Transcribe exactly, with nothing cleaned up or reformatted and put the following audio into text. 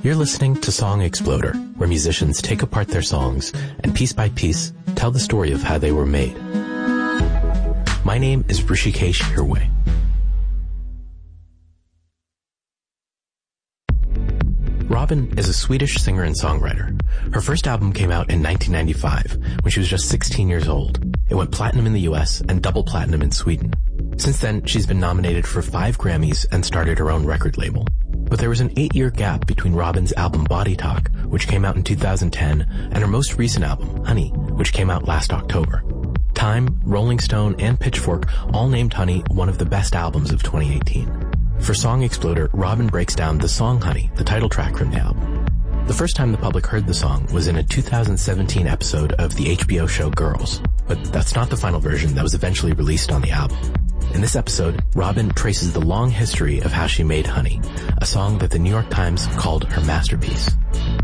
You're listening to Song Exploder, where musicians take apart their songs and piece by piece tell the story of how they were made. My name is Rishikesh Hirway. Robyn is a Swedish singer and songwriter. Her first album came out in nineteen ninety-five, when she was just sixteen years old. It went platinum in the U S and double platinum in Sweden. Since then, she's been nominated for five Grammys and started her own record label. But there was an eight-year gap between Robyn's album Body Talk, which came out in two thousand ten, and her most recent album, Honey, which came out last October. Time, Rolling Stone, and Pitchfork all named Honey one of the best albums of twenty eighteen. For Song Exploder, Robyn breaks down the song Honey, the title track from the album. The first time the public heard the song was in a two thousand seventeen episode of the H B O show Girls, but that's not the final version that was eventually released on the album. In this episode, Robyn traces the long history of how she made Honey, a song that the New York Times called her masterpiece.